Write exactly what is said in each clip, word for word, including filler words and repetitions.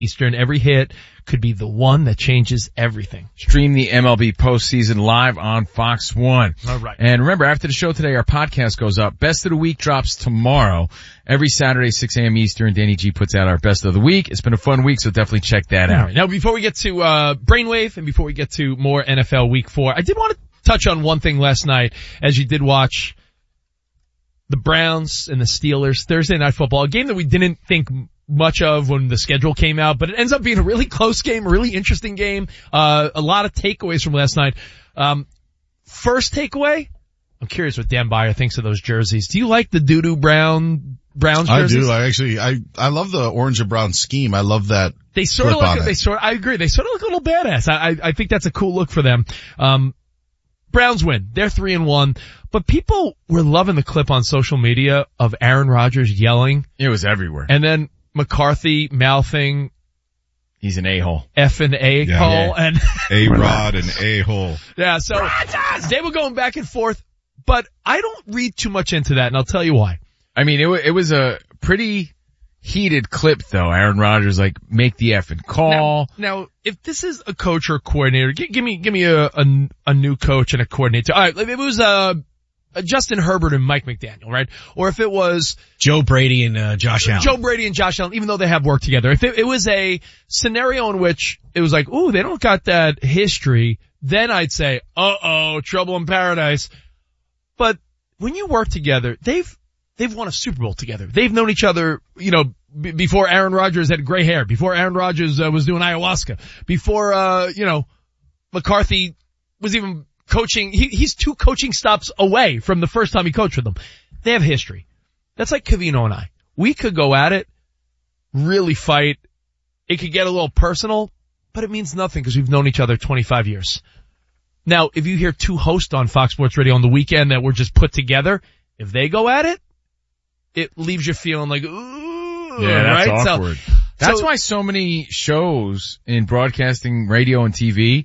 Eastern. Every hit could be the one that changes everything. Stream the M L B postseason live on Fox one. All right. And remember, after the show today, our podcast goes up. Best of the Week drops tomorrow. Every Saturday, six a.m. Eastern, Danny G puts out our Best of the Week. It's been a fun week, so definitely check that out. Right. Now, before we get to uh Brainwave and before we get to more N F L Week four, I did want to touch on one thing last night as you did watch the Browns and the Steelers Thursday Night Football, a game that we didn't think much of when the schedule came out, but it ends up being a really close game, a really interesting game. Uh, a lot of takeaways from last night. Um, first takeaway, I'm curious what Dan Beyer thinks of those jerseys. Do you like the doo-doo brown, Browns jerseys? I do. I actually, I, I love the orange and brown scheme. I love that. They sort of look, they sort of, I agree. They sort of look a little badass. I, I, I think that's a cool look for them. Um, Browns win. They're three and one. But people were loving the clip on social media of Aaron Rodgers yelling. It was everywhere. And then McCarthy mouthing, he's an a-hole. F and a-hole. Yeah. And A-Rod and a-hole. Yeah, so Rodgers! They were going back and forth, but I don't read too much into that, and I'll tell you why. I mean, it, w- it was a pretty heated clip, though. Aaron Rodgers, like, make the effing call. Now, now if this is a coach or a coordinator, give, give me give me a, a, a new coach and a coordinator. All right, if it was uh, Justin Herbert and Mike McDaniel, right? Or if it was Joe Brady and uh, Josh Allen. Joe Brady and Josh Allen, even though they have worked together. If it, it was a scenario in which it was like, ooh, they don't got that history, then I'd say, uh-oh, trouble in paradise. But when you work together, they've they've won a Super Bowl together. They've known each other, you know, b- before Aaron Rodgers had gray hair, before Aaron Rodgers uh, was doing ayahuasca, before, uh, you know, McCarthy was even coaching. He, he's two coaching stops away from the first time he coached with them. They have history. That's like Covino and I. We could go at it, really fight. It could get a little personal, but it means nothing because we've known each other twenty-five years. Now, if you hear two hosts on Fox Sports Radio on the weekend that were just put together, if they go at it, it leaves you feeling like, ooh, yeah, that's right? awkward. So, that's so, why so many shows in broadcasting, radio, and T V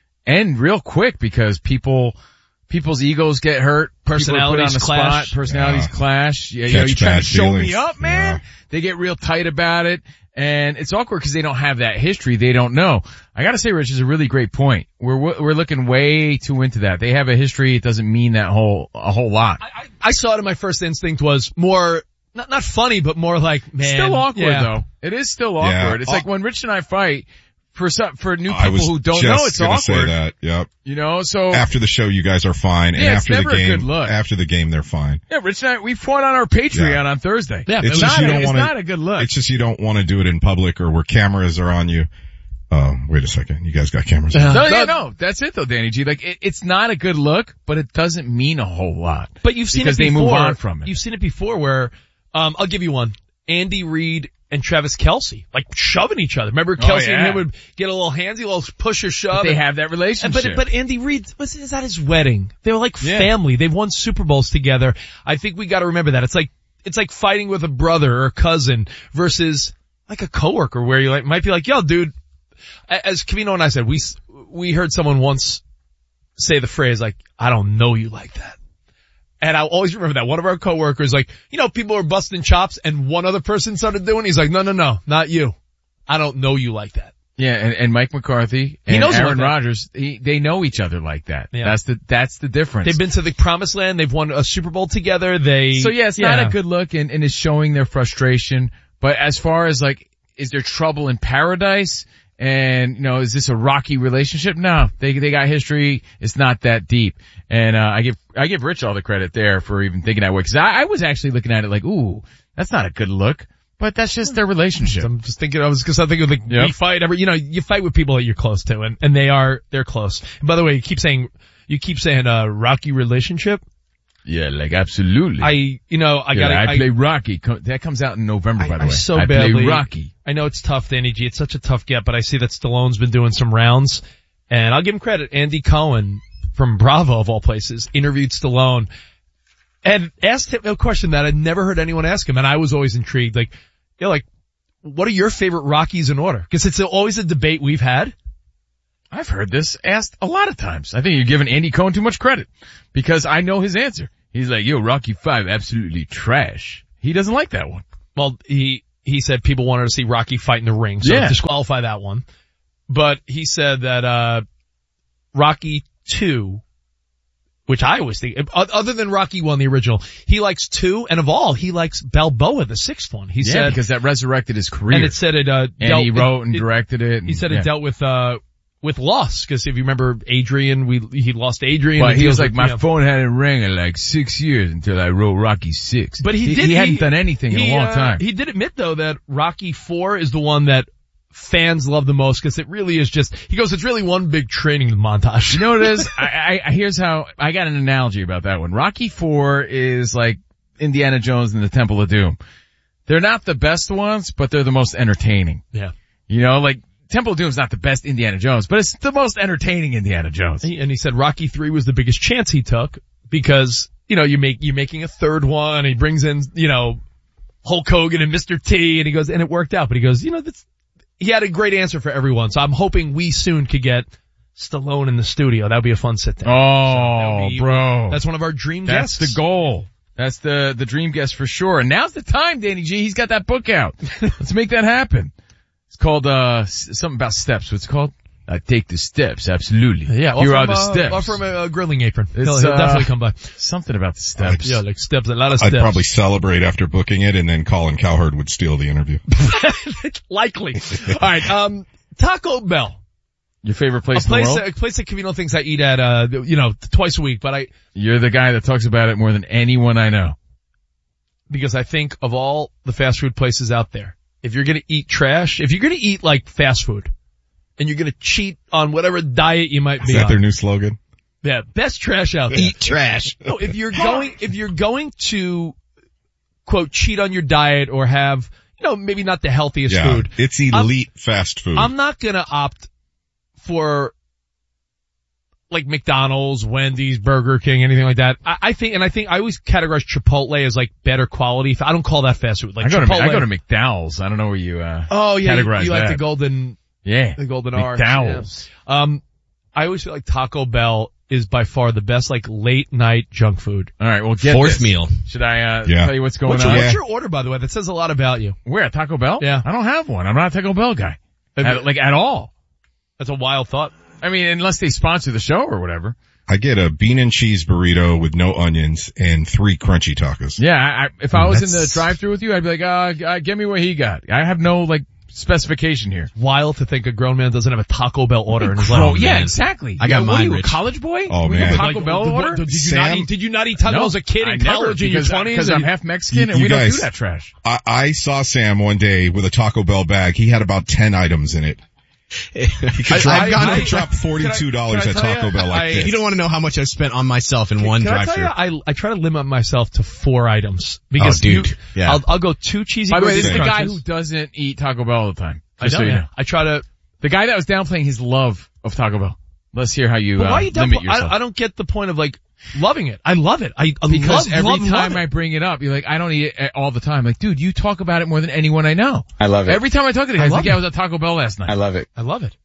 end real quick because people, people's egos get hurt. Personalities on the clash. Spot, personalities yeah. clash. Yeah, you know, Catch you trying to bad show feelings. me up, man. Yeah. They get real tight about it. And it's awkward because they don't have that history. They don't know. I gotta say, Rich, is a really great point. We're, we're looking way too into that. They have a history. It doesn't mean that whole, a whole lot. I, I, I saw it and my first instinct was more, not, not funny, but more like, man. Still awkward yeah. though. It is still awkward. Yeah. It's like when Rich and I fight, for some, for new I people was who don't just know, it's gonna awkward. Say that. Yep. You know, so. After the show, you guys are fine. And Yeah, it's after the never a game, good look. after the game, they're fine. Yeah, Rich and I, we fought on our Patreon Yeah. on Thursday. Yeah, It's it's just not, you a, don't it's wanna, not a good look. It's just you don't want to do it in public or where cameras are on you. Oh, wait a second. You guys got cameras on. Yeah. No, yeah, no, that's it though, Danny G. Like, it, it's not a good look, but it doesn't mean a whole lot. But you've seen because it before. they move on from it. You've seen it before where, um, I'll give you one. Andy Reid and Travis Kelce, like shoving each other. Remember Kelce yeah. and him would get a little handsy, a little push or shove. But they and, have that relationship. But, but Andy Reid, was, is that his wedding? They were like Yeah. family. They've won Super Bowls together. I think we gotta remember that. It's like, it's like fighting with a brother or a cousin versus like a coworker where you like, might be like, yo dude, as Covino and I said, we, we heard someone once say the phrase like, I don't know you like that. And I'll always remember that. One of our coworkers, like, you know, people are busting chops and one other person started doing, he's like, no, no, no, not you. I don't know you like that. Yeah, and, and Mike McCarthy and He knows him Aaron like that. Rodgers, he, they know each other like that. Yeah. That's the, that's the difference. They've been to the promised land. They've won a Super Bowl together. They, So yeah, it's not a good look and, and it's showing their frustration. But as far as like, is there trouble in paradise? And, you know, is this a rocky relationship? No, they, they got history. It's not that deep. And, uh, I give, I give Rich all the credit there for even thinking that way. Cause I, I was actually looking at it like, ooh, that's not a good look. But that's just their relationship. I'm just thinking, I was, cause I'm thinking like, Yep. we fight every, you know, you fight with people that you're close to and, and they are, they're close. And by the way, you keep saying, you keep saying, uh, rocky relationship. Yeah, like absolutely. I, you know, I yeah, gotta, I I, play Rocky. Co- That comes out in November, by I, the I way. so I badly, play Rocky. I know it's tough, Danny G. It's such a tough get, but I see that Stallone's been doing some rounds and I'll give him credit. Andy Cohen from Bravo of all places interviewed Stallone and asked him a question that I'd never heard anyone ask him. And I was always intrigued. Like, you know, like, what are your favorite Rockies in order? Cause it's always a debate we've had. I've heard this asked a lot of times. I think you're giving Andy Cohen too much credit because I know his answer. He's like, yo, Rocky five, absolutely trash. He doesn't like that one. Well, he, he said people wanted to see Rocky fight in the ring, so Yeah. disqualify that one. But he said that, uh, Rocky two, which I always think, other than Rocky one, the original, he likes two, and of all, he likes Balboa, the sixth one. He yeah, said, because that resurrected his career. and it said it, uh, and dealt, he wrote and it, directed it. And, he said yeah. it dealt with, uh, with loss, because if you remember Adrian, we, he lost Adrian. But and he was deals like, with, my you know, phone hadn't rang in like six years until I wrote Rocky six. But he he, did, he he, hadn't done anything in he, a long uh, time. He did admit though that Rocky four is the one that fans love the most, because it really is just, he goes, it's really one big training montage. You know what it is? I, I, here's how, I got an analogy about that one. Rocky four is like Indiana Jones and the Temple of Doom. They're not the best ones, but they're the most entertaining. Yeah. You know, like, Temple of Doom is not the best Indiana Jones, but it's the most entertaining Indiana Jones. He- And he said Rocky three was the biggest chance he took, because, you know, you make, you're making a third one, he brings in, you know, Hulk Hogan and Mister T, and he goes, and it worked out, but he goes, you know, that's, he had a great answer for everyone, so I'm hoping we soon could get Stallone in the studio. That would be a fun sit down. Oh, So be, bro. That's one of our dream That's guests. the goal. That's the, the dream guest for sure. And now's the time, Danny G. He's got that book out. Let's make that happen. It's called, uh, s- something about steps. What's it called? I take the steps, absolutely. Yeah, Here offer are him, the uh, steps. Offer him a, a grilling apron. It's, He'll, he'll uh, definitely come by. Something about the steps. Yeah, like steps, a lot of I'd steps. probably celebrate after booking it, and then Colin Cowherd would steal the interview. Likely. All right, um, Taco Bell. Your favorite place A in the place, world? that, a place that Cavino thinks I eat at, uh, you know, twice a week, but I, You're the guy that talks about it more than anyone I know. because I think of all the fast food places out there, if you're gonna eat trash, if you're gonna eat like fast food, and you're gonna cheat on whatever diet you might Is be that on. their new slogan? Yeah, best trash out there. Eat trash. No, if you're going, if you're going to, quote, cheat on your diet or have, you know, maybe not the healthiest Yeah, food, it's elite fast food. I'm not gonna opt for like McDonald's, Wendy's, Burger King, anything like that. I, I think, and I think I always categorize Chipotle as like better quality. I don't call that fast food. Like I go, to, Chipotle. I go to McDowell's. I don't know where you, uh, oh yeah, you, categorize you like that. the golden, yeah. the golden arch. McDowell's. Yeah. Um, I always feel like Taco Bell is by far the best like late night junk food. All right, well, get Fourth this. meal. Should I, uh, Yeah. tell you what's going What's your, on? Yeah. what's your order, by the way? That says a lot about you. Where, at Taco Bell? Yeah. I don't have one. I'm not a Taco Bell guy. At, like, at all. That's a wild thought. I mean, unless they sponsor the show or whatever. I get a bean and cheese burrito with no onions and three crunchy tacos. Yeah, I, I, if I was in the That's- drive-thru with you, I'd be like, uh, uh, give me what he got. I have no, like, specification here. Wild to think a grown man doesn't have a Taco Bell order in his Oh, life. yeah, man. exactly. I got yeah, what mine, are you, a Rich. college boy? Oh, We have man. a Taco Like, Bell did- order? Did you Sam? not eat, did you not eat tacos No, as a kid I in never, college in your because- twenties? Because I'm half Mexican You- and we you don't guys- do that trash. I, I saw Sam one day with a Taco Bell bag. He had about ten items in it. He could drop, I've gone he could to- drop forty-two dollars can at I tell Taco you, Bell like I- this. You don't want to know how much I've spent on myself in one Can I tell drive-thru. you, I, I try to limit myself to four items. Because Oh, dude. you, Yeah. I'll, I'll go two cheesy By the way, gordita this is the guy crunches. who doesn't eat Taco Bell all the time. I Just know, so you yeah. know. I try to, The guy that was downplaying his love of Taco Bell. Let's hear how you, but uh, why are you limit downpl- yourself. I, I don't get the point of like loving it. I love it. I, I Because love, every love, time love I it. bring it up, you're like, I don't eat it all the time. Like, dude, you talk about it more than anyone I know. I love it. Every time I talk to the I guys, love like, yeah, it. I was at Taco Bell last night. I love it. I love it.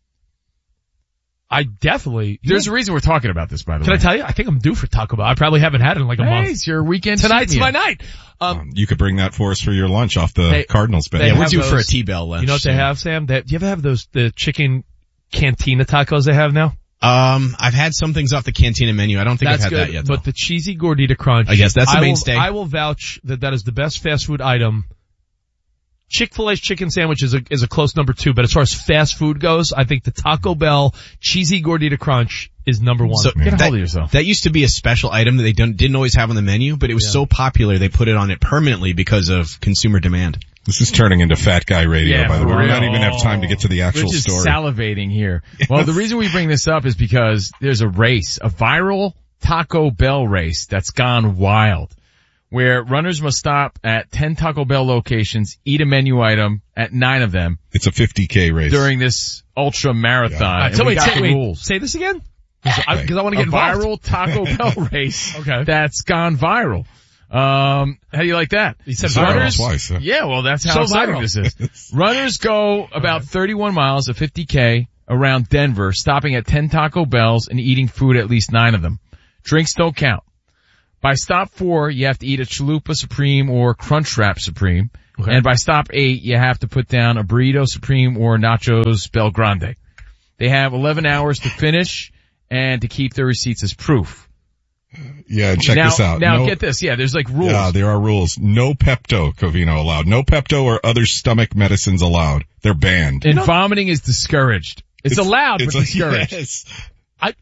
I definitely, There's a reason we're talking about this, by the can way. I tell you? I think I'm due for Taco Bell. I probably haven't had it in like a Hey, month. it's your weekend. Tonight's cheat my meal. night. Um, Um, you could bring that for us for your lunch off the They- Cardinals bet. they Yeah, we're have due for a those- T-Bell lunch. you know what they soon. have, Sam? They, do you ever have those, the chicken cantina tacos they have now? Um, I've had some things off the Cantina menu. I don't think That's I've had good, that yet. but though. the cheesy gordita crunch. I guess that's the I will- mainstay. I will vouch that that is the best fast food item. Chick-fil-A's chicken sandwich is a, is a close number two, but as far as fast food goes, I think the Taco Bell cheesy gordita crunch is number one. So Get a that, hold of yourself. that used to be a special item that they don't, didn't always have on the menu, but it was Yeah. so popular they put it on it permanently because of consumer demand. This is turning into fat guy radio, Yeah, by the way. for We real. don't even have time to get to the actual We're just story. salivating here. Well, the reason we bring this up is because there's a race, a viral Taco Bell race that's gone wild, where runners must stop at ten Taco Bell locations, eat a menu item at nine of them It's a fifty K race. during this ultra marathon. All right, And so we wait, got say, the wait, rules. say this again? Cause I, 'cause I want to A get involved. viral Taco Bell race Okay. that's gone viral. Um, how do you like that? You said It's viral runners, twice, huh? yeah, well that's how So exciting viral. this is. Runners go about thirty-one miles of fifty K around Denver, stopping at ten Taco Bells and eating food at least nine of them. Drinks don't count. By stop four, you have to eat a Chalupa Supreme or Crunchwrap Supreme. Okay. And by stop eight, you have to put down a burrito supreme or nachos Bel Grande. They have eleven hours to finish and to keep their receipts as proof. Yeah, and check now, this out. Now no, get this. Yeah, there's like rules. Yeah, there are rules. No Pepto, Covino allowed. No Pepto or other stomach medicines allowed. They're banned. And you know, vomiting is discouraged. It's, it's allowed, it's but a, discouraged. Yes. I,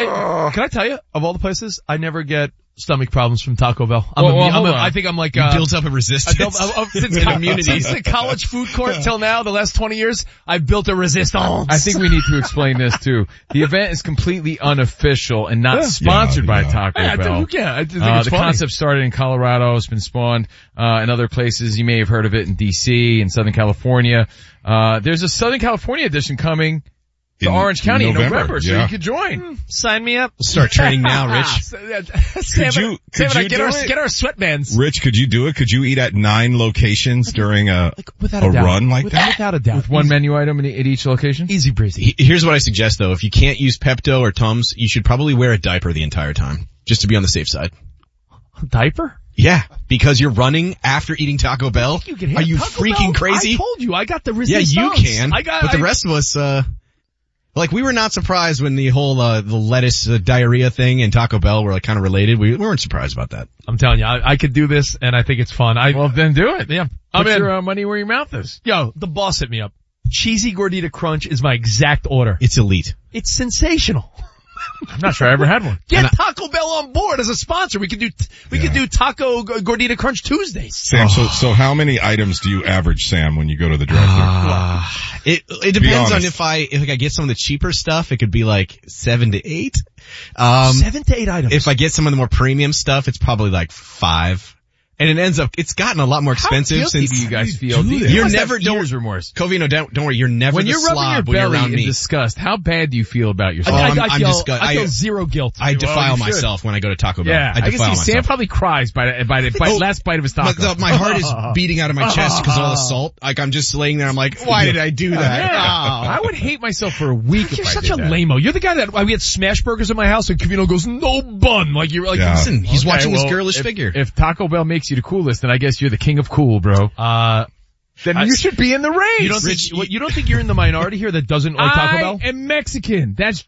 I, can I tell you, of all the places, I never get stomach problems from Taco Bell. I'm well, a, well, I'm a, I think I'm like, uh, uh, builds up a resistance. I built, uh, since, co- immunity. since the college food court till now, the last twenty years, I've built a resistance. I think we need to explain this too. The event is completely unofficial and not Yeah. sponsored Yeah, by yeah. Taco Yeah, I Bell. think, yeah, I think Uh, it's the funny. concept started in Colorado. It's been spawned, uh, in other places. You may have heard of it in D C, in Southern California. Uh, there's a Southern California edition coming to In Orange County in November, November, so yeah. you could join. Sign me up. Start training now, Rich. Sam, Sam, you- could Sam and I you get do our, it? get our sweatbands. Rich, could you do it? Could you eat at nine locations during a, Like, without a a doubt. run like without, that? Without a doubt. With one menu item in, at each location? Easy breezy. He- Here's what I suggest though. If you can't use Pepto or Tums, you should probably wear a diaper the entire time. Just to be on the safe side. Diaper? Yeah, because you're running after eating Taco Bell. You can Are you Taco freaking Bell? crazy? I told you, I got the Yeah, resistance. you can. I got, but the I, rest of us, uh, like we were not surprised when the whole, uh, the lettuce uh, diarrhea thing and Taco Bell were like kind of related. We, we weren't surprised about that. I'm telling you, I, I could do this and I think it's fun. I, Well, then do it. yeah. Put I'm in. your uh, money where your mouth is. Yo, the boss hit me up. Cheesy Gordita Crunch is my exact order. It's elite. It's sensational. I'm not sure I ever had one. Get And I- Taco Bell on board as a sponsor. We could do, we Yeah. could do Taco G- Gordita Crunch Tuesdays. Sam, so, so how many items do you average, Sam, when you go to the drive-thru? Uh, it, it depends on honest. if I, if I get some of the cheaper stuff, it could be like seven to eight. Um, Seven to eight items. if I get some of the more premium stuff, it's probably like five. And it ends up, it's gotten a lot more expensive How guilty since do you guys feel? do Do you, that? you You're must never- have don't- ears remorse. Covino, don't, don't worry, you're never When the you're rubbing slob your when you're belly around in me. disgust, how bad do you feel about I, yourself? I, I'm- I I'm feel, disgu- I feel I- zero guilt. I defile you should. myself when I go to Taco Bell. yeah, I I can defile see Sam myself. probably cries by the, by the by Oh, last bite of his My, taco. the, my heart is beating out of my chest because of all the salt. Like I'm just laying there. I'm like, why did I do that? Yeah. Oh. I would hate myself for a week You're if I such did a that. lame-o. You're the guy that, we had smash burgers in my house and Cavino goes, no bun. Like you're like, Yeah. Listen, he's Okay, watching well, this girlish if, figure. If Taco Bell makes you the coolest, then I guess you're the king of cool, bro. uh, Then I- you should be in the race. you don't think, what, you don't think you're in the minority here that doesn't like Taco I Bell? am Mexican. That's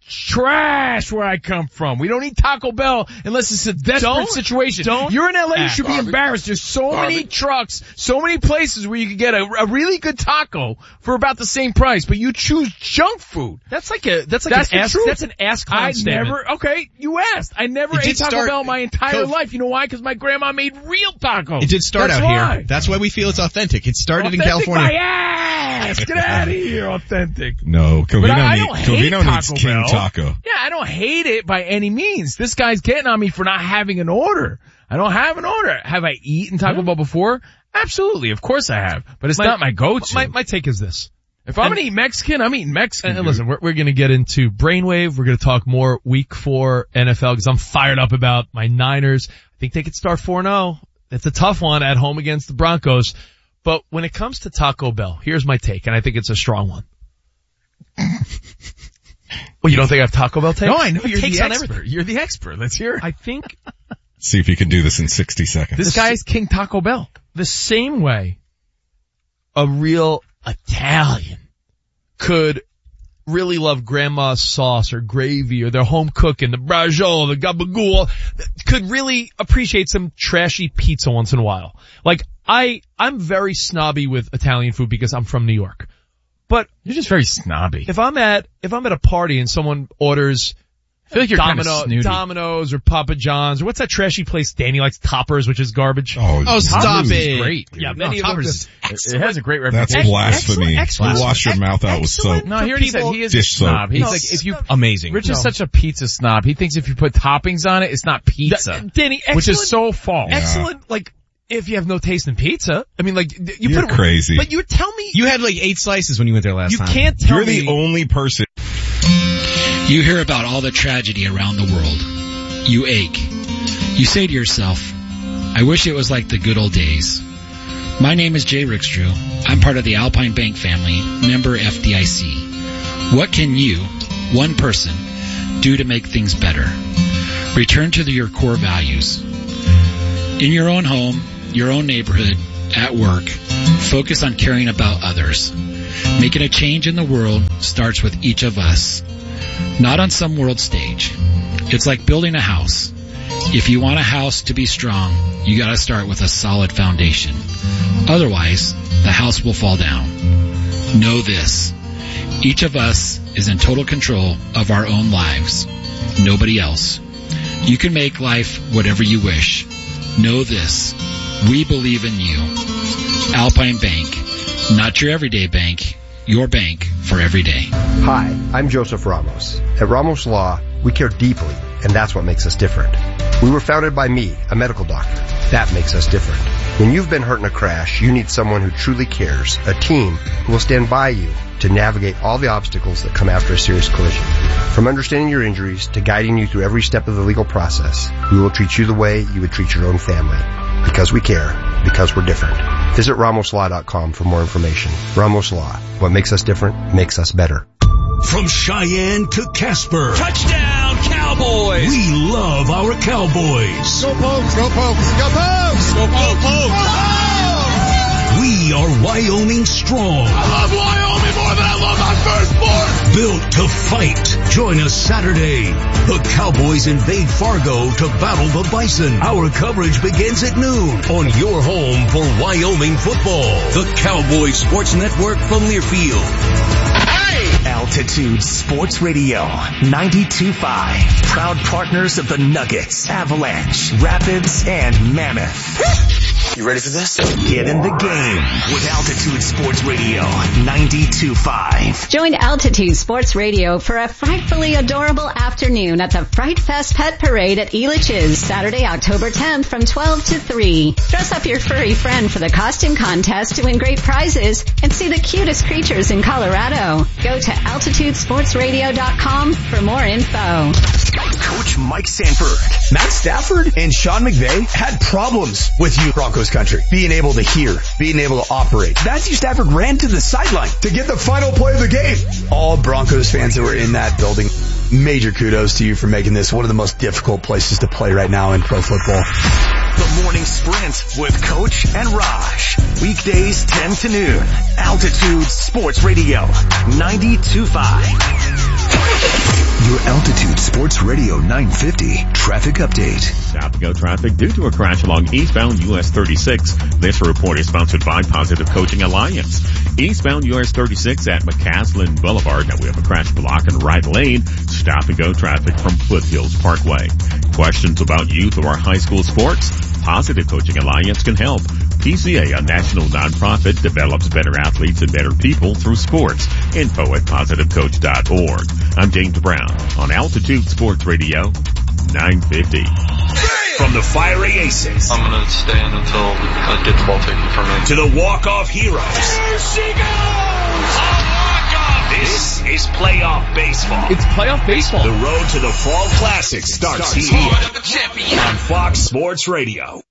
trash where I come from. We don't eat Taco Bell unless it's a desperate Don't- situation. don't You're in L A, you act. should be embarrassed. There's so many trucks, so many places where you can get a, a really good taco for about the same price, but you choose junk food. That's like a, that's like That's an the ask, truth. that's an ask clown I statement. never, okay, you asked. I never It ate did Taco start- Bell my entire Cove- life. You know why? Because my grandma made real tacos. It did start That's out why. here. That's why we feel it's authentic. It started in Authentic California. my ass! Get out of here, authentic. No, Covino, But I, I need, don't hate Covino needs Taco King Bell. Taco. Yeah, I don't hate it by any means. This guy's getting on me for not having an order. I don't have an order. Have I eaten Taco Bell before? Absolutely. Of course I have. But it's My- not my go-to. My, my take is this. if I'm and- gonna eat Mexican, I'm eating Mexican. And, and dude. listen, we're, we're going to get into Brainwave. We're going to talk more week four N F L because I'm fired up about my Niners. I think they could start four and oh. It's a tough one at home against the Broncos. But when it comes to Taco Bell, here's my take, and I think it's a strong one. Well, you don't think I have Taco Bell take? No, I know My you're take's the on expert. everything. You're the expert. Let's hear it. I think See if you can do this in sixty seconds. This guy is King Taco Bell. the same way a real Italian could really love grandma's sauce or gravy or their home cooking, the braciole, the gabagool, could really appreciate some trashy pizza once in a while. Like I, I'm very snobby with Italian food because I'm from New York. But You're just very snobby. if I'm at, if I'm at a party and someone orders I feel like you're kind of Domino, snooty. Domino's or Papa John's or what's that trashy place Danny likes, Toppers, which is garbage. Oh, Oh, stop Toppers is it. great, dude. Yeah, No, many of them Toppers just- is It has a great that's reputation. blasphemy. excellent, You wash your mouth out with soap. excellent. No, for he already said people- he is Dish a soap. snob. He's No, like, if you, Amazing. Rich is No. such a pizza snob. He thinks if you put toppings on it, it's not pizza. That- Danny, excellent, which is so false. excellent, like, if you have no taste in pizza, I mean, like, you You're put it, crazy. but you tell me, You had like eight slices when you went there last you time. can't tell You're me, the only person. You hear about all the tragedy around the world. You ache. You say to yourself, I wish it was like the good old days. My name is Jay Rickstrew. I'm part of the Alpine Bank family, member F D I C. What can you, one person, do to make things better? Return to the, your core values. In your own home, your own neighborhood, at work, Focus on caring about others. Making a change in the world starts with each of us, not on some world stage. It's like building a house. If you want a house to be strong, you gotta start with a solid foundation. Otherwise, the house will fall down. Know this. Each of us is in total control of our own lives. Nobody else. You can make life whatever you wish. Know this. We believe in you. Alpine Bank. Not your everyday bank. Your bank for every day. Hi, I'm Joseph Ramos. At Ramos Law, we care deeply, and that's what makes us different. We were founded by me, a medical doctor. That makes us different. When you've been hurt in a crash, you need someone who truly cares, a team who will stand by you to navigate all the obstacles that come after a serious collision. From understanding your injuries to guiding you through every step of the legal process, we will treat you the way you would treat your own family. Because we care. Because we're different. Visit ramos law dot com for more information. Ramos Law. What makes us different makes us better. From Cheyenne to Casper. Touchdown, Cowboys! We love our Cowboys. Go Pokes! Go Pokes! Go Pokes! Go Pokes! Go Pokes! We are Wyoming strong. I love Wyoming more than I love my firstborn! Built to fight. Join us Saturday. The Cowboys invade Fargo to battle the Bison. Our coverage begins at noon on your home for Wyoming football. The Cowboys Sports Network from Learfield. Altitude Sports Radio ninety-two point five. Proud partners of the Nuggets, Avalanche, Rapids, and Mammoth. You ready for this? Get in the game with Altitude Sports Radio ninety-two point five. Join Altitude Sports Radio for a frightfully adorable afternoon at the Fright Fest Pet Parade at Elitch's, Saturday, October tenth from twelve to three. Dress up your furry friend for the costume contest to win great prizes and see the cutest creatures in Colorado. Go to altitude sports radio dot com for more info. Coach Mike Sanford. Matt Stafford and Sean McVay had problems with you, Broncos country. Being able to hear, being able to operate. Matthew Stafford ran to the sideline to get the final play of the game. All Broncos fans that were in that building, major kudos to you for making this one of the most difficult places to play right now in pro football. The Morning Sprint with Coach and Raj. Weekdays ten to noon. Altitude Sports Radio ninety-two point five. Your Altitude Sports Radio nine fifty traffic update. Stop and go traffic due to a crash along eastbound U S thirty-six. This report is sponsored by Positive Coaching Alliance. Eastbound U S thirty-six at McCaslin Boulevard. Now we have a crash block in the right lane. Stop and go traffic from Foothills Parkway. Questions about youth or high school sports? Positive Coaching Alliance can help. P C A, a national nonprofit, develops better athletes and better people through sports. Info at positive coach dot org. I'm James Brown on Altitude Sports Radio nine fifty. From the fiery aces. I'm going to stand until I get the ball taken from me. To the walk-off heroes. Here she goes! A walk-off! This is playoff baseball. It's playoff baseball. The road to the Fall Classic starts, starts here on Fox Sports Radio.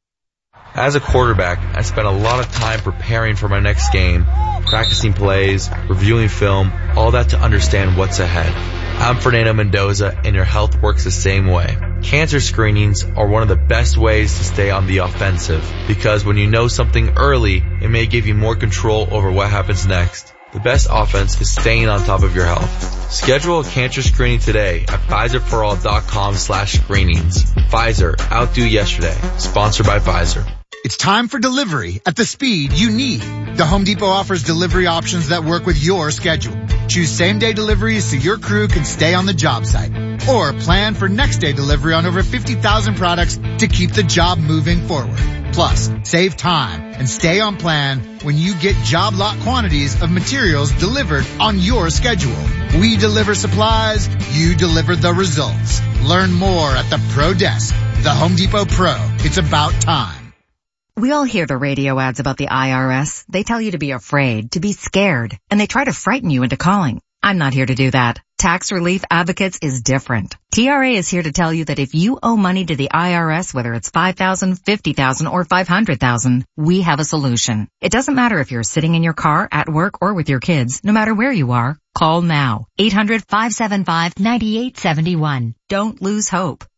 As a quarterback, I spent a lot of time preparing for my next game, practicing plays, reviewing film, all that to understand what's ahead. I'm Fernando Mendoza, and your health works the same way. Cancer screenings are one of the best ways to stay on the offensive, because when you know something early, it may give you more control over what happens next. The best offense is staying on top of your health. Schedule a cancer screening today at Pfizer For All dot com slash screenings. Pfizer, outdo yesterday. Sponsored by Pfizer. It's time for delivery at the speed you need. The Home Depot offers delivery options that work with your schedule. Choose same-day deliveries so your crew can stay on the job site. Or plan for next-day delivery on over fifty thousand products to keep the job moving forward. Plus, save time and stay on plan when you get job lot quantities of materials delivered on your schedule. We deliver supplies, you deliver the results. Learn more at the Pro Desk. The Home Depot Pro. It's about time. We all hear the radio ads about the I R S. They tell you to be afraid, to be scared, and they try to frighten you into calling. I'm not here to do that. Tax Relief Advocates is different. T R A is here to tell you that if you owe money to the I R S, whether it's five thousand dollars, fifty thousand dollars, or five hundred thousand dollars, we have a solution. It doesn't matter if you're sitting in your car, at work, or with your kids. No matter where you are, call now. eight hundred, five seven five, nine eight seven one. Don't lose hope.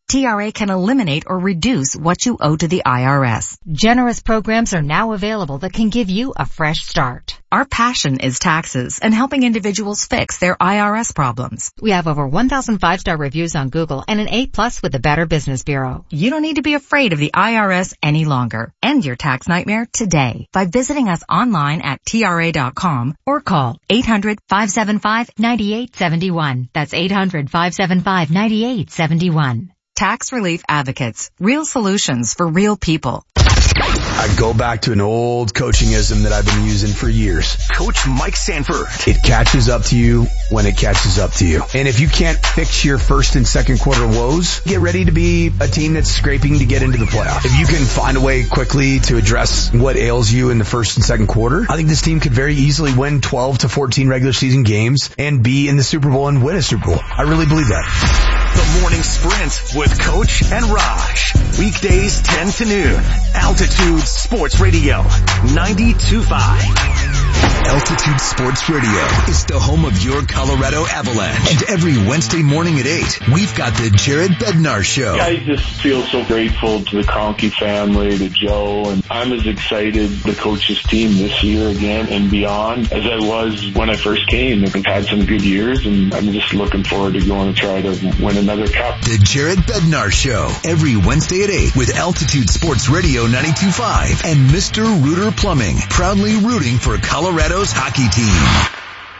T R A can eliminate or reduce what you owe to the I R S. Generous programs are now available that can give you a fresh start. Our passion is taxes and helping individuals fix their I R S problems. We have over one thousand five-star reviews on Google and an A plus with the Better Business Bureau. You don't need to be afraid of the I R S any longer. End your tax nightmare today by visiting us online at T R A dot com or call eight hundred, five seven five, nine eight seven one. That's eight hundred, five seven five, nine eight seven one. Tax Relief Advocates. Real solutions for real people. I go back to an old coachingism that I've been using for years. Coach Mike Sanford. It catches up to you when it catches up to you. And if you can't fix your first and second quarter woes, get ready to be a team that's scraping to get into the playoffs. If you can find a way quickly to address what ails you in the first and second quarter, I think this team could very easily win twelve to fourteen regular season games and be in the Super Bowl and win a Super Bowl. I really believe that. The Morning Sprint with Coach and Raj. Weekdays ten to noon. Altitude Sports Radio ninety-two point five. Altitude Sports Radio is the home of your Colorado Avalanche. And every Wednesday morning at eight, we've got the Jared Bednar Show. I just feel so grateful to the Conkey family, to Joe, and I'm as excited to coach this team this year again and beyond as I was when I first came. I've had some good years, and I'm just looking forward to going to try to win another cup. The Jared Bednar Show, every Wednesday at eight with Altitude Sports Radio ninety-two point five and Mister Rooter Plumbing, proudly rooting for Colorado's hockey team.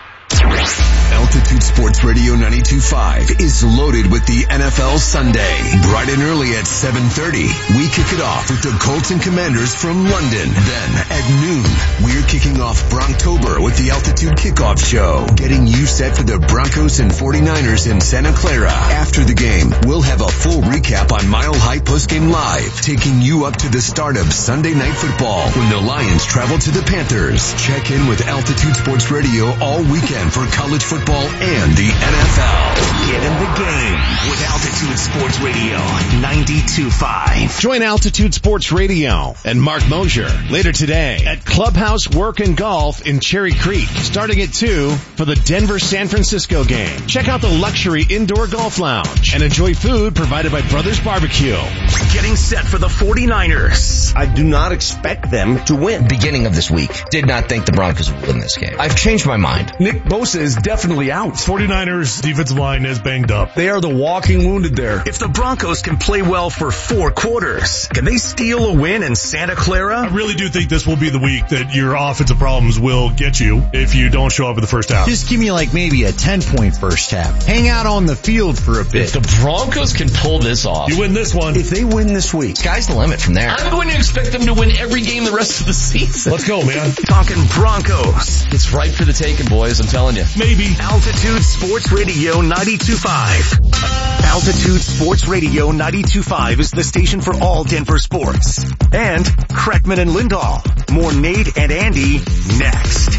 Altitude Sports Radio ninety-two point five is loaded with the N F L Sunday. Bright and early at seven thirty, we kick it off with the Colts and Commanders from London. Then at noon, we're kicking off Bronctober with the Altitude Kickoff Show, getting you set for the Broncos and forty-niners in Santa Clara. After the game, we'll have a full recap on Mile High Postgame Live, taking you up to the start of Sunday Night Football when the Lions travel to the Panthers. Check in with Altitude Sports Radio all weekend for college football and the N F L. Get in the game with Altitude Sports Radio ninety-two point five. Join Altitude Sports Radio and Mark Mosier later today at Clubhouse Work and Golf in Cherry Creek, starting at two for the Denver-San Francisco game. Check out the luxury indoor golf lounge and enjoy food provided by Brothers Barbecue. Getting set for the forty-niners. I do not expect them to win. Beginning of this week, did not think the Broncos would win this game. I've changed my mind. Nick Bosa is definitely out. forty-niners defensive line is banged up. They are the walking wounded there. If the Broncos can play well for four quarters, can they steal a win in Santa Clara? I really do think this will be the week that your offensive problems will get you if you don't show up in the first half. Just give me like maybe a ten-point first half. Hang out on the field for a bit. If the Broncos can pull this off. You win this one. If they win this week. Sky's the limit from there. I'm going to expect them to win every game the rest of the season. Let's go, man. Talking Broncos. It's ripe for the taking, boys. I'm telling you. Maybe. Altitude Sports Radio ninety-two point five. Altitude Sports Radio ninety-two point five is the station for all Denver sports. And Kreckman and Lindahl. More Nate and Andy next.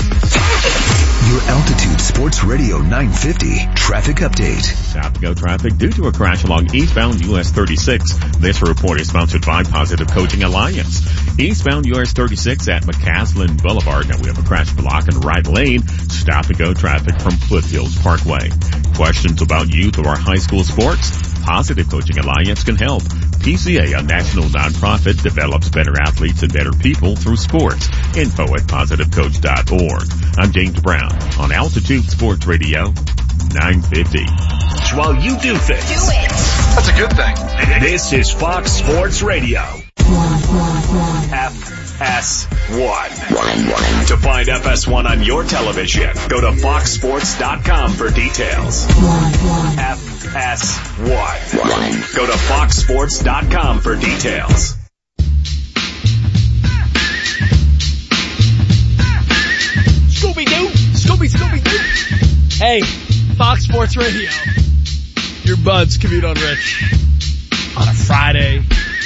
Your Altitude Sports Radio nine fifty traffic update. South to go traffic due to a crash along eastbound U S thirty-six. This report is sponsored by Positive Coaching Alliance. Eastbound U S thirty-six at McCaslin Boulevard. Now we have a crash block in the right lane. Stop and go traffic from Foothills Parkway. Questions about youth or high school sports? Positive Coaching Alliance can help. P C A, a national nonprofit, develops better athletes and better people through sports. Info at positive coach dot org. I'm James Brown on Altitude Sports Radio nine fifty. While you do things. Do it. That's a good thing. This is Fox Sports Radio. F S one. To find F S one on your television, go to fox sports dot com for details. F S one. Go to fox sports dot com for details. Scooby-Doo! Scooby, Scooby-Doo! Hey, Fox Sports Radio. Your buds commute on Rich on a Friday.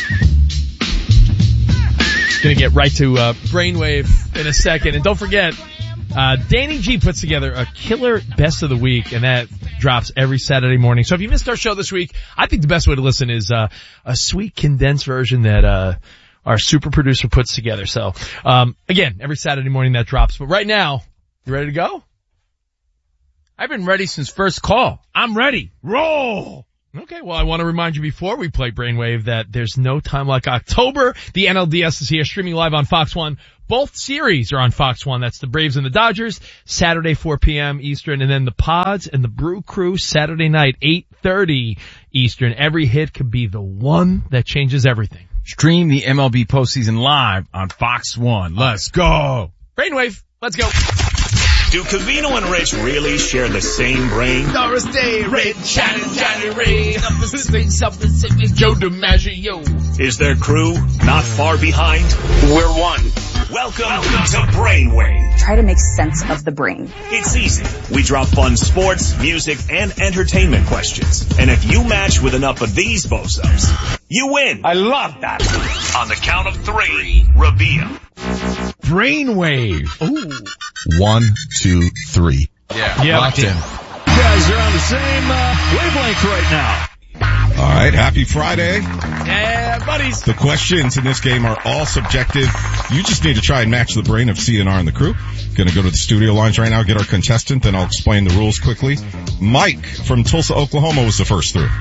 Gonna get right to uh, Brainwave in a second. And don't forget, uh, Danny G puts together a killer best of the week, and that drops every Saturday morning. So if you missed our show this week, I think the best way to listen is uh, a sweet condensed version that uh our super producer puts together. So um again, every Saturday morning that drops. But right now, you ready to go? I've been ready since first call. I'm ready. Roll! Okay, well, I want to remind you before we play Brainwave that there's no time like October. The N L D S is here, streaming live on Fox one. Both series are on Fox one. That's the Braves and the Dodgers, Saturday four p.m. Eastern, and then the Pods and the Brew Crew Saturday night, eight thirty Eastern. Every hit could be the one that changes everything. Stream the M L B postseason live on Fox one. Let's go. Brainwave, let's go. Do Covino and Rich really share the same brain? Doris Day, Red, Shining, Johnny Ray, up the Pacific, South Pacific, Joe DiMaggio. Is their crew not far behind? We're one. Welcome, Welcome to Brainwave. Try to make sense of the brain. It's easy. We drop fun sports, music, and entertainment questions. And if you match with enough of these bozos, you win. I love that. On the count of three, reveal. Brainwave. Ooh. One, two, three. Yeah. Yeah. Locked in. You guys are on the same uh, wavelength right now. All right, happy Friday. Yeah, buddies. The questions in this game are all subjective. You just need to try and match the brain of C N R and the crew. Going to go to the studio lines right now, get our contestant, then I'll explain the rules quickly. Mike from Tulsa, Oklahoma was the first through.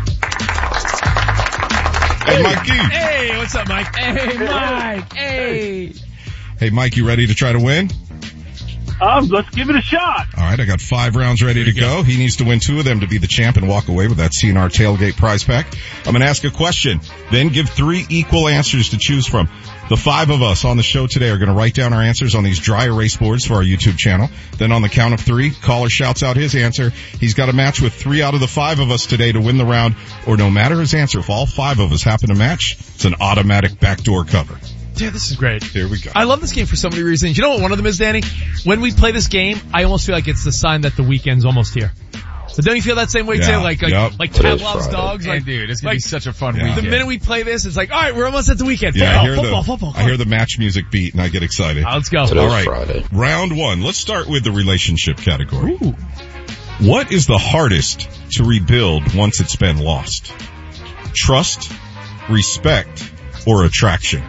Hey, Mikey. Hey, what's up, Mike? Hey, Mike. Hey. Hey, Mike, you ready to try to win? Um, let's give it a shot. All right, I got five rounds ready to go. He needs to win two of them to be the champ and walk away with that C N R Tailgate prize pack. I'm going to ask a question, then give three equal answers to choose from. The five of us on the show today are going to write down our answers on these dry erase boards for our YouTube channel. Then on the count of three, caller shouts out his answer. He's got to match with three out of the five of us today to win the round, or no matter his answer, if all five of us happen to match, it's an automatic backdoor cover. Dude, this is great. Here we go. I love this game for so many reasons. You know what one of them is, Danny? When we play this game, I almost feel like it's the sign that the weekend's almost here. So don't you feel that same way Yeah, too? Like, like, yep. like Today's Pavlov's Friday. dogs? Like, Hey, dude, it's going like, to be such a fun Yeah. weekend. the minute we play this, it's like, alright, we're almost at the weekend. Yeah, Football, I hear football, the football, I football. hear the match music beat and I get excited. Uh, let's go. All right, Friday. round one. Let's start with the relationship category. Ooh. What is the hardest to rebuild once it's been lost? Trust, respect, or attraction?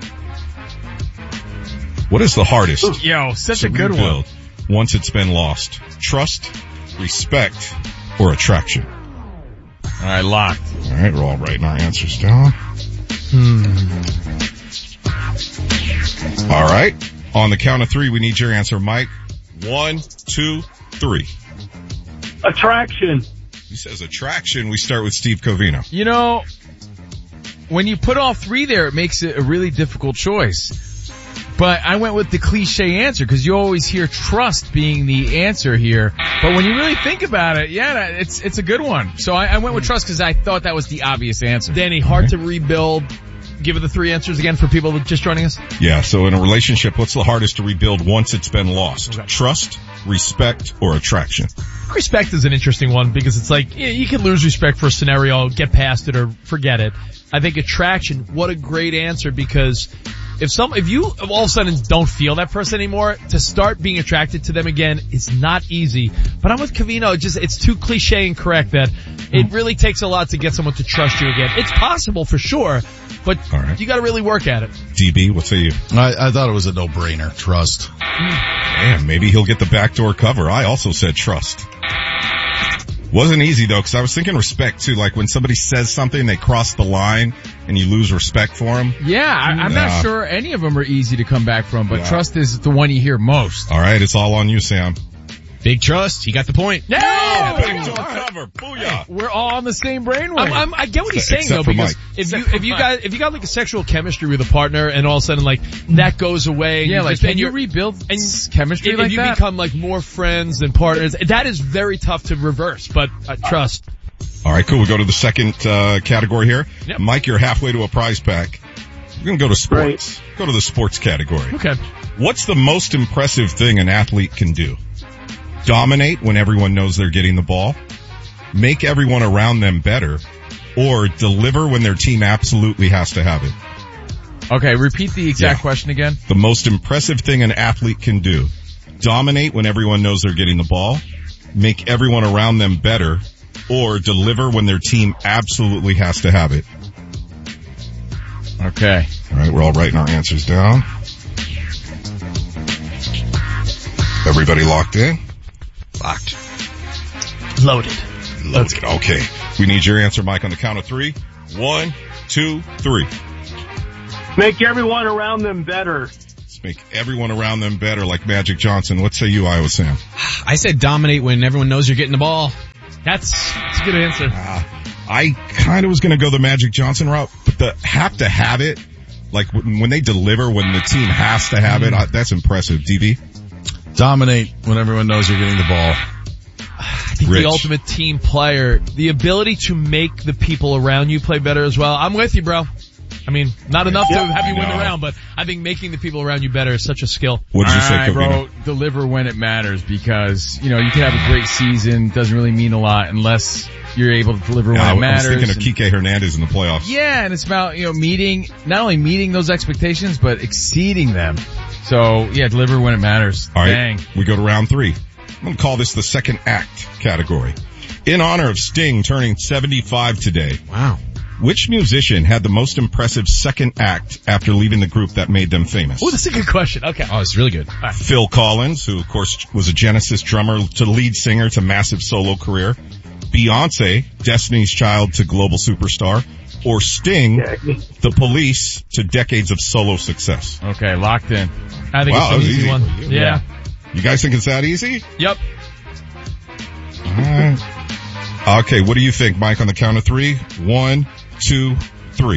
What is the hardest Yo, such to a good one. rebuild once it's been lost? Trust, respect, or attraction? All right, locked. All right, we're all writing our answers down. Hmm. All right. On the count of three, we need your answer, Mike. One, two, three. Attraction. He says attraction. We start with Steve Covino. You know, when you put all three there, it makes it a really difficult choice. But I went with the cliche answer because you always hear trust being the answer here. But when you really think about it, yeah, it's it's a good one. So I, I went with trust because I thought that was the obvious answer. Danny, hard to rebuild. Give it the three answers again for people just joining us. Yeah, so in a relationship, what's the hardest to rebuild once it's been lost? Okay. Trust, respect, or attraction? Respect is an interesting one because it's like, yeah, you can lose respect for a scenario, get past it or forget it. I think attraction, what a great answer because if some, if you all of a sudden don't feel that person anymore, to start being attracted to them again is not easy. But I'm with Covino, it just, it's too cliche and correct that it really takes a lot to get someone to trust you again. It's possible for sure, but right. you gotta really work at it. D B, what say you? I, I thought it was a no-brainer. Trust. Man, maybe he'll get the backdoor cover. I also said trust. Wasn't easy though, because I was thinking respect too. Like when somebody says something, they cross the line, and you lose respect for them. Yeah, I, I'm Yeah. not sure any of them are easy to come back from, but Yeah. trust is the one you hear most. All right, it's all on you, Sam. Big trust. He got the point. Yeah! Backdoor cover, booyah! We're all on the same brainwave. I'm, I'm, I get what he's saying Except though, for because Mike. if you, Except for if you Mike. got, if you got like a sexual chemistry with a partner and all of a sudden like that goes away. and yeah, you like just- can and you you're- rebuild and s- chemistry if, like if you that? become like more friends and partners, that is very tough to reverse, but uh, trust. All right, cool. We go to the second uh, category here. Yep. Mike, you're halfway to a prize pack. We're going to go to sports. Go to the sports category. Okay. What's the most impressive thing an athlete can do? Dominate when everyone knows they're getting the ball, make everyone around them better, or deliver when their team absolutely has to have it. Okay, repeat the exact Yeah. question again. The most impressive thing an athlete can do. Dominate when everyone knows they're getting the ball, make everyone around them better, or deliver when their team absolutely has to have it. Okay. All right, we're all writing our answers down. Everybody locked in? Locked. Loaded. Loaded. Okay. We need your answer, Mike, on the count of three. One, two, three. Make everyone around them better. Let's make everyone around them better, like Magic Johnson. What say you, Iowa Sam? I said dominate when everyone knows you're getting the ball. That's, that's a good answer. Uh, I kind of was going to go the Magic Johnson route, but the have to have it, like when, when they deliver, when the team has to have it, uh, that's impressive. D V? Dominate when everyone knows you're getting the ball. I think Rich. the ultimate team player, the ability to make the people around you play better as well. I'm with you, bro. I mean, not enough to have you win the round, but I think making the people around you better is such a skill. What did you say, All right, Covino? bro, deliver when it matters because, you know, you can have a great season, doesn't really mean a lot unless you're able to deliver when Yeah, it matters. I was thinking of and, Kike Hernandez in the playoffs. yeah, and it's about, you know, meeting, not only meeting those expectations, but exceeding them. So, yeah, deliver when it matters. All right, Dang. we go to round three. I'm going to call this the second act category. In honor of Sting turning seventy-five today. Wow. Which musician had the most impressive second act after leaving the group that made them famous? Oh, that's a good question. Okay. Oh, it's really good. Right. Phil Collins, who of course was a Genesis drummer to lead singer to massive solo career. Beyonce, Destiny's Child to global superstar. Or Sting, The Police to decades of solo success. Okay, locked in. I think Wow, it's an that was easy easy. one. Yeah. You guys think it's that easy? Yep. Uh, okay, what do you think, Mike, on the count of three? One, two, three.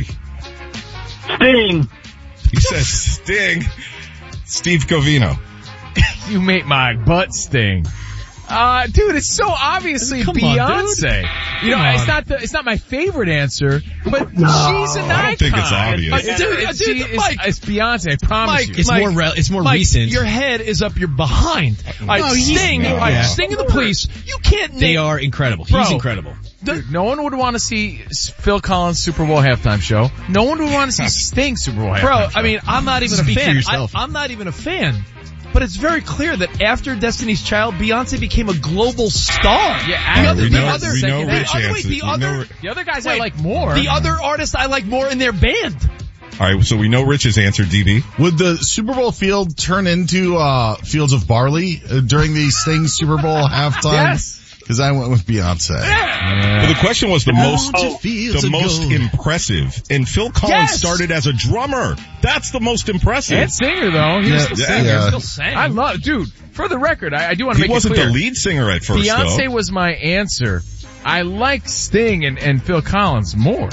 Sting. He says Sting. Steve Covino. You make my butt sting. Uh, dude, it's so obviously Come on, Beyonce. You know, Come it's on. not the, it's not my favorite answer, but she's an icon. I don't think it's obvious. Uh, It's, dude, it's, dude, she- it's- Mike. it's Beyonce, I promise Mike, you. It's Mike, more re- it's more Mike, recent. Your head is up your behind. All right, No, he's- Sting, no, all right, yeah. Sting and the Police. You can't name. They are incredible. Bro. He's incredible. Dude, no one would want to see Phil Collins' Super Bowl halftime show. No one would want to see Sting Super Bowl halftime Bro, show. I mean, I'm not even Speak a for fan. yourself. I, I'm not even a fan. But it's very clear that after Destiny's Child, Beyonce became a global star. Yeah, the other, we the know- other, we know the Rich other, wait, answers. the We other, know- the other guys I wait, like more. the other artist I like more in their band. All right, so we know Rich's answer, D B. Would the Super Bowl field turn into uh fields of barley uh, during the Sting Super Bowl halftime? Yes. Because I went with Beyonce. Well, the question was the most, Oh, fields the of most gold. impressive. And Phil Collins Yes. started as a drummer. That's the most impressive. And singer though. He was Yeah, still yeah, singer. yeah. Still sang. I love, dude, for the record, I, I do want to He make wasn't it clear. the lead singer at first, Beyonce though. was my answer. I like Sting and, and Phil Collins more.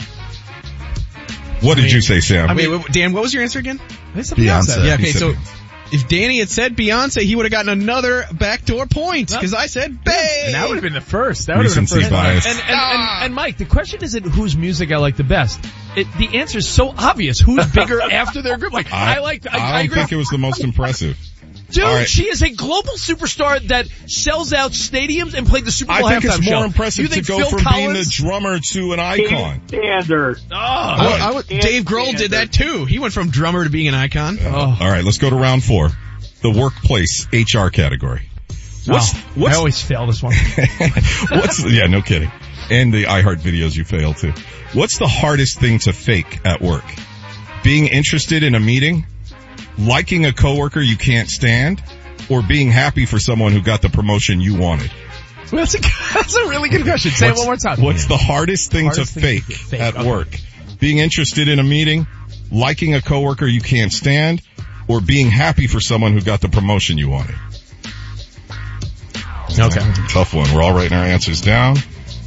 What did you say, Sam? I mean, wait, Dan, what was your answer again? It's a Beyonce. Yeah, He okay, said so Beyonce. if Danny had said Beyonce, he would have gotten another backdoor point because I said Bay. And that would have been the first. That would have been the Recency first one. bias. And, and, and, and Mike, the question isn't whose music I like the best. It, the answer is so obvious. Who's bigger after their group? Like, I, I, like, I, I I don't agree. think it was the most impressive. Dude, All right. she is a global superstar that sells out stadiums and played the Super Bowl I think halftime it's more show. impressive You to think go Phil from Collins? being the drummer to an icon. Standard. Oh, I, I would, Dave Grohl did that too. He went from drummer to being an icon. All right, let's go to round four. The workplace H R category. What's, oh, what's, I always fail this one. what's, yeah, no kidding. And the iHeart videos you fail too. What's the hardest thing to fake at work? Being interested in a meeting? Liking a coworker you can't stand? Or being happy for someone who got the promotion you wanted? Well, that's, a, that's a really good question. Say What's- it one more time. What's the hardest thing Hardest to thing fake, to fake, at okay. work? Being interested in a meeting? Liking a coworker you can't stand? Or being happy for someone who got the promotion you wanted? Okay. Tough one. We're all writing our answers down.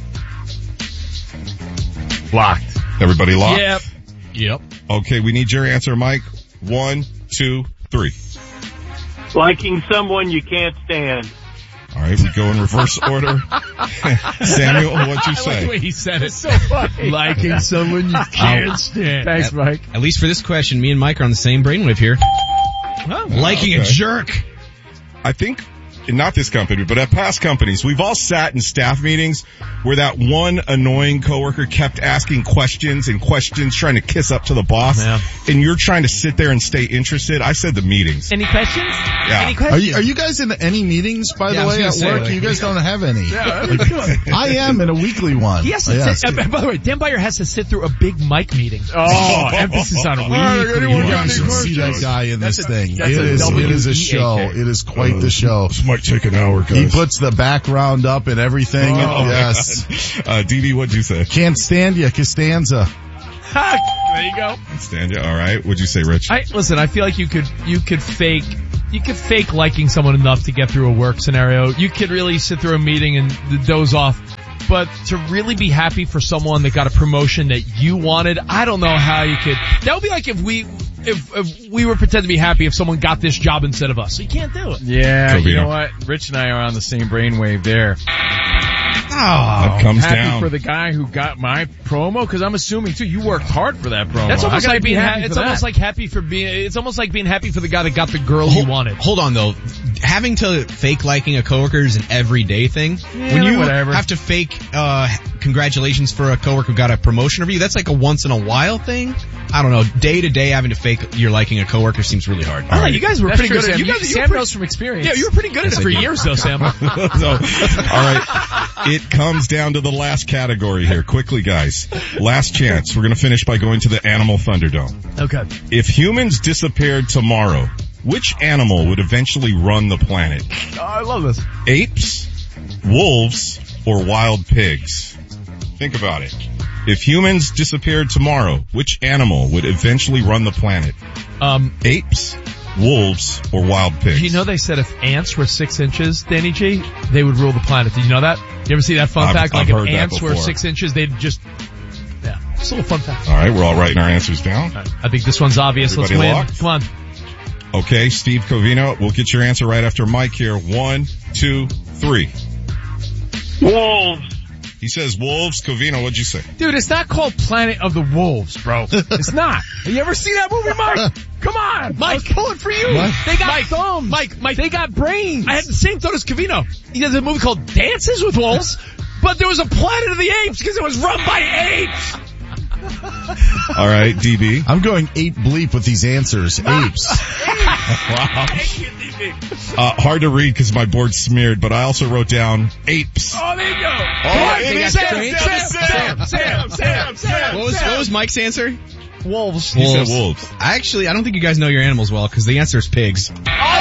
Locked. Everybody locked? Yep. Yep. Okay, we need your answer, Mike. One, two, three. Liking someone you can't stand. All right, we go in reverse order. Samuel, what'd you I like the say? way he said it. So funny. Liking someone you can't stand. Thanks, Mike. At least for this question, me and Mike are on the same brainwave here. Liking a okay. jerk. I think, not this company, but at past companies, we've all sat in staff meetings where that one annoying coworker kept asking questions and questions, trying to kiss up to the boss, Yeah. and you're trying to sit there and stay interested. I said the meetings. Any questions? Yeah. Any Are questions? you, are you guys in any meetings, by Yeah, I the was way, gonna at say, work? like- You guys don't have any. Yeah, Like, I am in a weekly one. He has to Yeah, sit, uh, by the way, Dan Byer has to sit through a big mic meeting. Oh, emphasis on You weekly. guys should see that guy in this thing. that's It a is, it is W E A a show. K. It is quite the show. This might might take an hour, guys. He puts the background up and everything. Oh, yes. Uh, D B, what'd you say? Can't stand you, Costanza. There you go. Stand you. All right. What'd you say, Rich? I, listen, I feel like you could, you could fake, you could fake liking someone enough to get through a work scenario. You could really sit through a meeting and doze off. But to really be happy for someone that got a promotion that you wanted, I don't know how you could. That would be like if we, if, if we were pretend to be happy if someone got this job instead of us. So you can't do it. Yeah, Covino. you know what? Rich and I are on the same brainwave there. Oh, that comes happy down. for the guy who got my promo, because I'm assuming too you worked hard for that promo. That's almost I gotta like be being happy ha- it's for almost that. like happy for being it's almost like being happy for the guy that got the girl hold, you wanted. Hold on though. Having to fake liking a coworker is an everyday thing. Yeah, when you whatever. have to fake uh congratulations for a coworker who got a promotion over you, that's like a once in a while thing. I don't know. Day to day having to fake you're liking a coworker seems really hard. Oh, you guys were That's pretty true, good at Sam. you guys You- you Sam were pretty, knows from experience. Yeah, you were pretty good at it for years though, Sam. So, all right. It comes down to the last category here. Quickly, guys. Last chance. We're going to finish by going to the Animal Thunderdome. Okay. If humans disappeared tomorrow, which animal would eventually run the planet? Oh, I love this. Apes, wolves, or wild pigs? Think about it. If humans disappeared tomorrow, which animal would eventually run the planet? Um, Apes, wolves, or wild pigs? you know they said if ants were six inches, Danny G, they would rule the planet. Did you know that? You ever see that fun I've- fact? I've Like heard if that ants were before. six inches, they'd just, yeah, it's a little fun fact. All right, we're all writing our answers down. I think this one's obvious. Everybody Let's win. locked? Come on. Okay, Steve Covino, we'll get your answer right after Mike here. One, two, three. Wolves. He says wolves. Covino, what'd you say? Dude, it's not called Planet of the Wolves, bro. It's not. Have you ever seen that movie, Mike? Come on, Mike. I was pulling for you. Mike. They got Mike. thumbs. Mike, Mike. They got brains. I had the same thought as Covino. He has a movie called Dances with Wolves, but there was a Planet of the Apes because it was run by apes. All right, D B. I'm going ape bleep with these answers. Apes. Wow. Uh, hard to read because my board's smeared, but I also wrote down apes. Oh, there you go. Oh, Sam, it is Sam, apes. Sam, Sam, Sam, Sam, Sam. What was what was Mike's answer? Wolves. He said wolves. Actually, I don't think you guys know your animals well because the answer is pigs.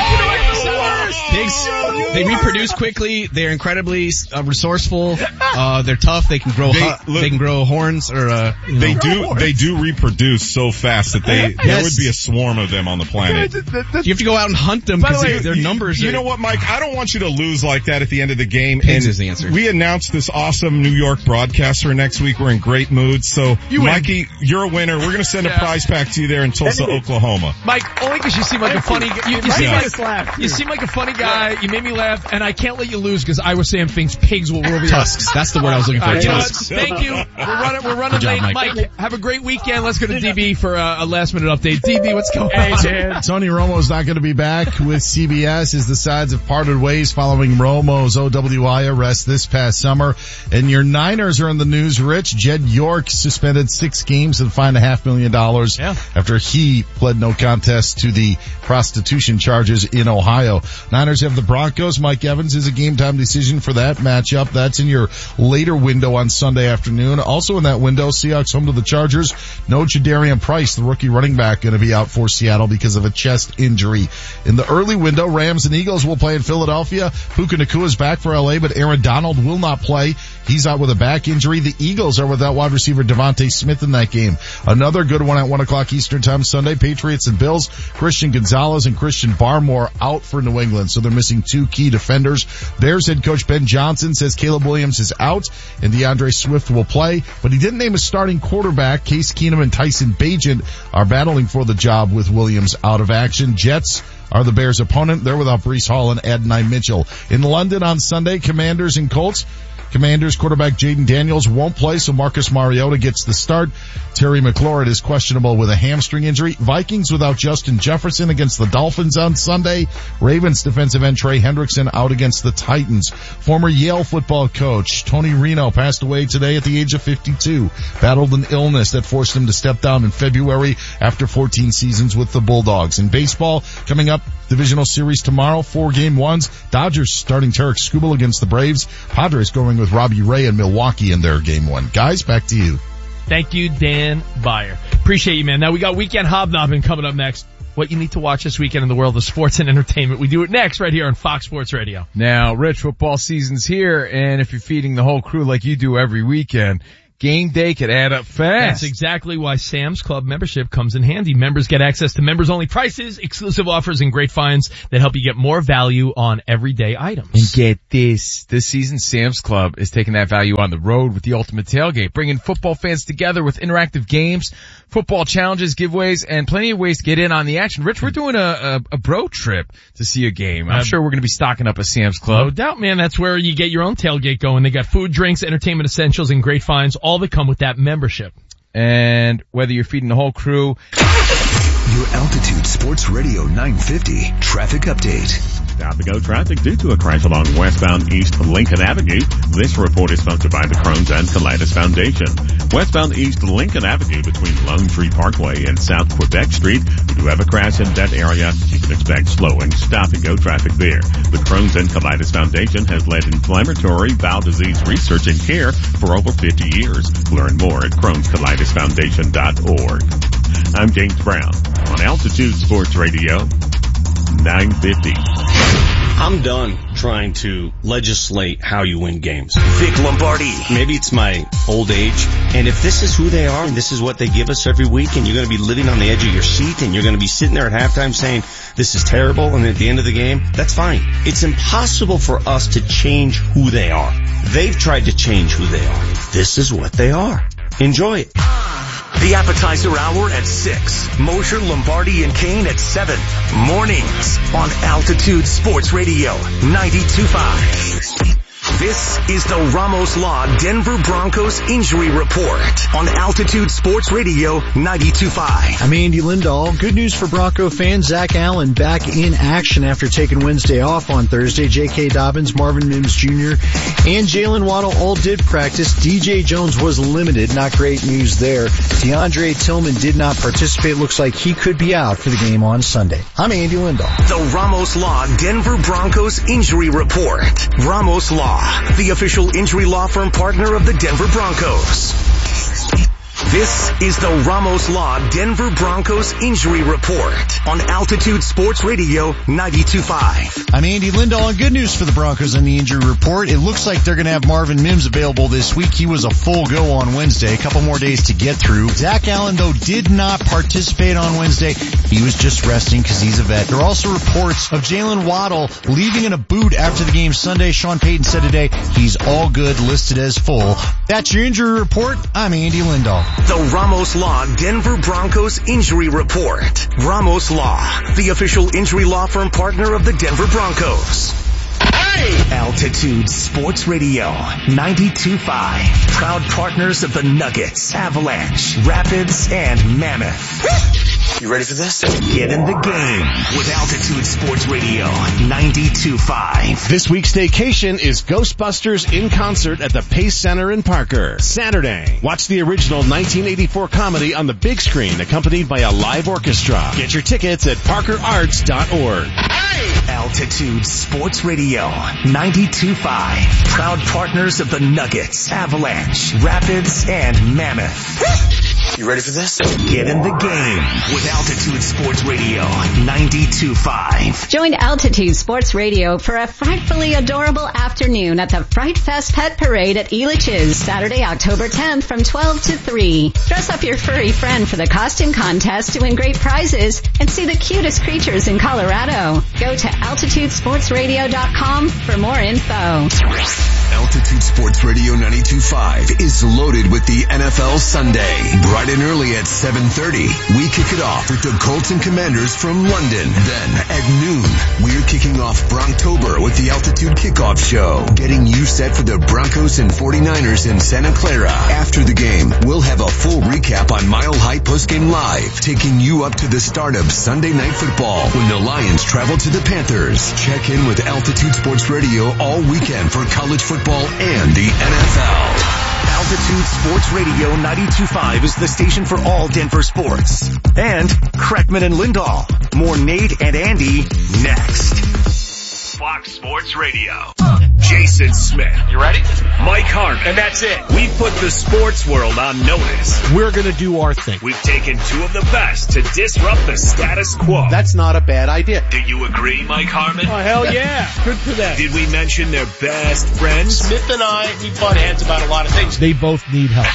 Pigs, they reproduce quickly. They're incredibly uh, resourceful. Uh, they're tough. They can grow. They- They, look- they can grow horns or. Uh, you They know. do, they do reproduce so fast that they, there Yes. would be a swarm of them on the planet. You have to go out and hunt them By the because way, their, their numbers. You are, know what, Mike? I don't want you to lose like that at the end of the game. Pigs and is the answer. We announced this awesome New York broadcaster next week. We're in great mood. So, You win. Mikey, you're a winner. We're going to send a Yeah. prize pack to you there in Tulsa, Oklahoma. Mike, only because you seem like a funny guy. You, you, seem Yeah. like, you seem like a funny guy. You made me laugh, and I can't let you lose because I was saying things pigs will rule the Tusks. That's the word I was looking for. All right, you know what? Tusks. Thank you. We're running, we're running Good job, late. Mike. Mike, have a great weekend. Let's go to D B for uh, a last minute update. D B, what's going on? Tony Romo's not going to be back with C B S as the sides have parted ways following Romo's O W I arrest this past summer. And your Niners are in the news, Rich. Jed York suspended six games and fined a half million dollars Yeah. after he pled no contest to the prostitution charges in Ohio. Niners have the Broncos. Mike Evans is a game time decision for that matchup. That's in your later window on Sunday afternoon. Also in that window, Seahawks home to the Chargers. No Jadarian Price, the rookie running back, going to be out for Seattle because of a chest injury. In the early window, Rams and Eagles will play in Philadelphia. Puka Nacua is back for L A, but Aaron Donald will not play. He's out with a back injury. The Eagles are without wide receiver Devontae Smith in that game. Another good one at one o'clock Eastern time Sunday. Patriots and Bills. Christian Gonzalez and Christian Barmore out for New England, so they're missing two key defenders. Bears head coach Ben Johnson says Caleb Williams is out and DeAndre Swift will play, but he didn't name a starting quarterback. Case Keenum and Tyson Bagent are battling for the job with Williams out of action. Jets are the Bears' opponent. They're without Breece Hall and Adonai Mitchell. In London on Sunday, Commanders and Colts. Commanders quarterback Jaden Daniels won't play, so Marcus Mariota gets the start. Terry McLaurin is questionable with a hamstring injury. Vikings without Justin Jefferson against the Dolphins on Sunday. Ravens defensive end Trey Hendrickson out against the Titans. Former Yale football coach Tony Reno passed away today at the age of fifty-two. Battled an illness that forced him to step down in February after fourteen seasons with the Bulldogs. In baseball, coming up, divisional series tomorrow, four game ones. Dodgers starting Tarek Skubal against the Braves. Padres going with Robbie Ray in Milwaukee in their game one. Guys, back to you. Thank you, Dan Byer. Appreciate you, man. Now we got Weekend Hobnobbing coming up next. what you need to watch this weekend in the world of sports and entertainment. We do it next right here on Fox Sports Radio. Now, Rich, football season's here, and if you're feeding the whole crew like you do every weekend, game day could add up fast. That's exactly why Sam's Club membership comes in handy. Members get access to members-only prices, exclusive offers, and great finds that help you get more value on everyday items. And get this. This season, Sam's Club is taking that value on the road with the Ultimate Tailgate, bringing football fans together with interactive games, football challenges, giveaways, and plenty of ways to get in on the action. Rich, we're doing a, a, a bro trip to see a game. I'm um, sure we're going to be stocking up at Sam's Club. No doubt, man. That's where you get your own tailgate going. They got food, drinks, entertainment essentials, and great finds, all that come with that membership. And whether you're feeding the whole crew. Your Altitude Sports Radio nine fifty traffic update. Stop and go traffic due to a crash along westbound East Lincoln Avenue. This report is sponsored by the Crohn's and Colitis Foundation. Westbound East Lincoln Avenue between Lone Tree Parkway and South Quebec Street. If you have a crash in that area, you can expect slow and stop and go traffic there. The Crohn's and Colitis Foundation has led inflammatory bowel disease research and care for over fifty years. Learn more at crohns colitis foundation dot org. I'm James Brown on Altitude Sports Radio nine fifty. I'm done trying to legislate how you win games. Vic Lombardi. Maybe it's my old age, and if this is who they are and this is what they give us every week, and you're going to be living on the edge of your seat and you're going to be sitting there at halftime saying this is terrible, and at the end of the game, that's fine. It's impossible for us to change who they are. They've tried to change who they are. This is what they are. Enjoy it. The appetizer hour at six. Mosher, Lombardi, and Kane at seven. Mornings on Altitude Sports Radio ninety-two point five. This is the Ramos Law Denver Broncos Injury Report on Altitude Sports Radio ninety-two point five. I'm Andy Lindahl. Good news for Bronco fans. Zach Allen back in action after taking Wednesday off on Thursday. J K. Dobbins, Marvin Mims Junior, and Jalen Waddle all did practice. D J Jones was limited. Not great news there. DeAndre Tillman did not participate. Looks like he could be out for the game on Sunday. I'm Andy Lindahl. The Ramos Law Denver Broncos Injury Report. Ramos Law, the official injury law firm partner of the Denver Broncos. This is the Ramos Law Denver Broncos Injury Report on Altitude Sports Radio ninety-two point five. I'm Andy Lindahl, and good news for the Broncos on the injury report. It looks like they're going to have Marvin Mims available this week. He was a full go on Wednesday. A couple more days to get through. Zach Allen, though, did not participate on Wednesday. He was just resting because he's a vet. There are also reports of Jalen Waddle leaving in a boot after the game Sunday. Sean Payton said today he's all good, listed as full. That's your injury report. I'm Andy Lindahl. The Ramos Law Denver Broncos Injury Report. Ramos Law, the official injury law firm partner of the Denver Broncos. Hey! Altitude Sports Radio ninety-two point five. Proud partners of the Nuggets, Avalanche, Rapids, and Mammoth. You ready for this? Get in the game with Altitude Sports Radio ninety-two point five. This week's staycation is Ghostbusters in concert at the Pace Center in Parker. Saturday, watch the original nineteen eighty-four comedy on the big screen accompanied by a live orchestra. Get your tickets at parker arts dot org. Hey! Altitude Sports Radio ninety-two point five. Proud partners of the Nuggets, Avalanche, Rapids, and Mammoth. You ready for this? Get in the game with Altitude Sports Radio ninety-two point five. Join Altitude Sports Radio for a frightfully adorable afternoon at the Fright Fest Pet Parade at Elitch's, Saturday, October tenth from twelve to three. Dress up your furry friend for the costume contest to win great prizes and see the cutest creatures in Colorado. Go to altitude sports radio dot com for more info. Altitude Sports Radio ninety-two point five is loaded with the N F L Sunday. Bright and early at seven thirty, we kick it off with the Colts and Commanders from London. Then at noon, we're kicking off Bronctober with the Altitude Kickoff Show, getting you set for the Broncos and forty-niners in Santa Clara. After the game, we'll have a full recap on Mile High Postgame Live, taking you up to the start of Sunday Night Football when the Lions travel to the Panthers. Check in with Altitude Sports Radio all weekend for college football and the N F L. Altitude Sports Radio ninety-two point five is the station for all Denver sports. And Kreckman and Lindahl. More Nate and Andy next. Fox Sports Radio. Jason Smith. You ready? Mike Harmon. And that's it. We've put the sports world on notice. We're gonna do our thing. We've taken two of the best to disrupt the status quo. That's not a bad idea. Do you agree, Mike Harmon? Oh, hell yeah. Good for them. Did we mention their best friends? Smith and I, we butt heads about a lot of things. They both need help.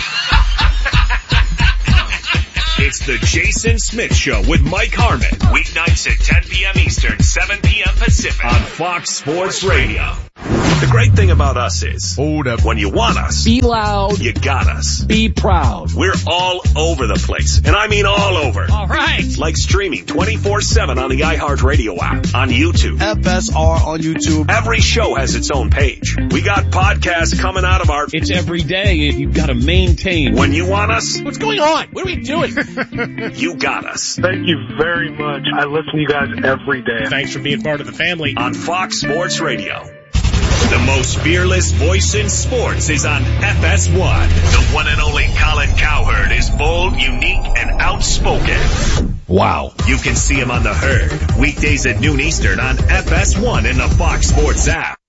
It's the Jason Smith Show with Mike Harmon. Weeknights at ten p.m. Eastern, seven p.m. Pacific on Fox Sports Radio. The great thing about us is, hold up, when you want us, be loud, you got us. Be proud. We're all over the place, and I mean all over. All right. Like streaming twenty-four seven on the iHeartRadio app, on YouTube. F S R on YouTube. Every show has its own page. We got podcasts coming out of our... It's every day, and you've got to maintain. When you want us... What's going on? What are we doing? You got us. Thank you very much. I listen to you guys every day. Thanks for being part of the family. On Fox Sports Radio. The most fearless voice in sports is on F S one. The one and only Colin Cowherd is bold, unique, and outspoken. Wow. You can see him on The Herd, weekdays at noon Eastern on F S one and the Fox Sports app.